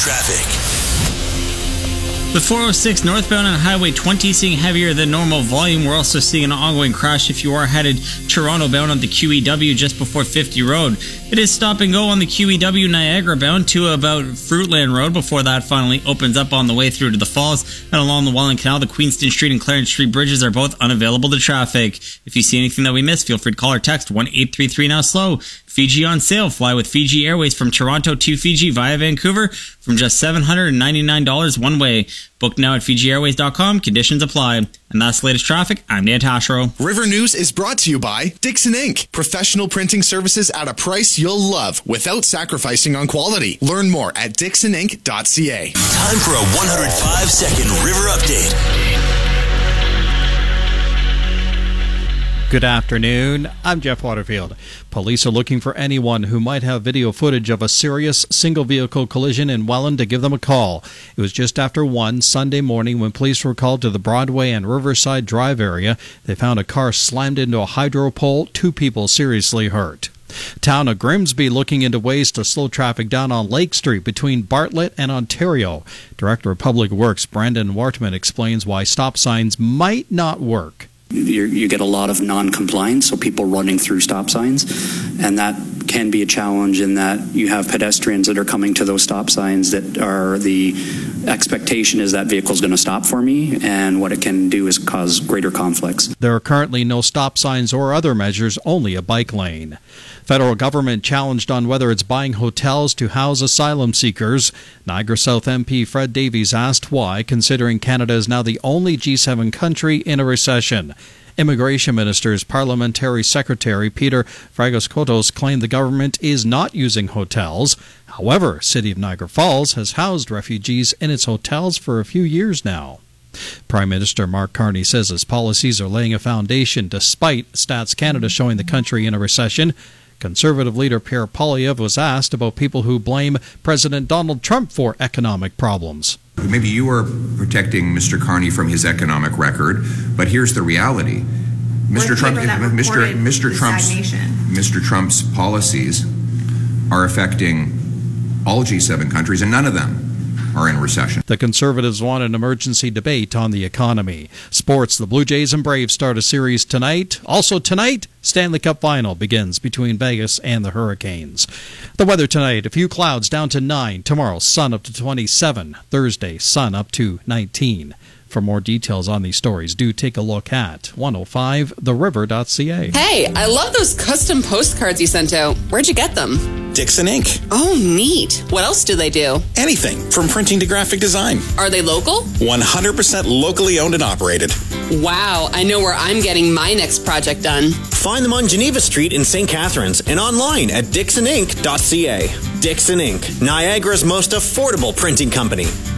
traffic. The 406 northbound on Highway 20 seeing heavier than normal volume. We're also seeing an ongoing crash if you are headed Toronto bound on the QEW just before 50 Road. It is stop and go on the QEW Niagara bound to about Fruitland Road before that finally opens up on the way through to the Falls. And along the Welland Canal, the Queenston Street and Clarence Street bridges are both unavailable to traffic. If you see anything that we missed, feel free to call or text 1-833-NOW-SLOW. Fiji on sale. Fly with Fiji Airways from Toronto to Fiji via Vancouver from just $799 one way. Book now at FijiAirways.com. Conditions apply. And that's the latest traffic. I'm Dan Tashro. River News is brought to you by Dixon Inc. Professional printing services at a price you'll love without sacrificing on quality. Learn more at DixonInc.ca. Time for a 105-second River Update. Good afternoon. I'm Jeff Waterfield. Police are looking for anyone who might have video footage of a serious single-vehicle collision in Welland to give them a call. It was just after 1 Sunday morning when police were called to the Broadway and Riverside Drive area. They found a car slammed into a hydro pole, 2 people seriously hurt. Town of Grimsby looking into ways to slow traffic down on Lake Street between Bartlett and Ontario. Director of Public Works Brandon Wartman explains why stop signs might not work. You get a lot of non-compliance, so people running through stop signs, and that can be a challenge in that you have pedestrians that are coming to those stop signs that are the expectation is that vehicle is going to stop for me, and what it can do is cause greater conflicts. There are currently no stop signs or other measures, only a bike lane. Federal government challenged on whether it's buying hotels to house asylum seekers. Niagara South MP Fred Davies asked why, considering Canada is now the only G7 country in a recession. Immigration Minister's Parliamentary Secretary Peter Fragoskotos claimed the government is not using hotels. However, City of Niagara Falls has housed refugees in its hotels for a few years now. Prime Minister Mark Carney says his policies are laying a foundation despite Stats Canada showing the country in a recession. Conservative leader Pierre Poilievre was asked about people who blame President Donald Trump for economic problems. Maybe you are protecting Mr. Carney from his economic record, but here's the reality. Mr. Trump's policies are affecting all G7 countries, and none of them are in recession. The Conservatives want an emergency debate on the economy. Sports, the Blue Jays and Braves start a series tonight. Also tonight, Stanley Cup Final begins between Vegas and the Hurricanes. The weather tonight, a few clouds down to 9. Tomorrow, sun up to 27. Thursday, sun up to 19. For more details on these stories, do take a look at 105theriver.ca. Hey, I love those custom postcards you sent out. Where'd you get them? Dixon Inc. Oh, neat. What else do they do? Anything from printing to graphic design. Are they local? 100% locally owned and operated. Wow, I know where I'm getting my next project done. Find them on Geneva Street in St. Catharines and online at DixonInc.ca. Dixon Inc., Niagara's most affordable printing company.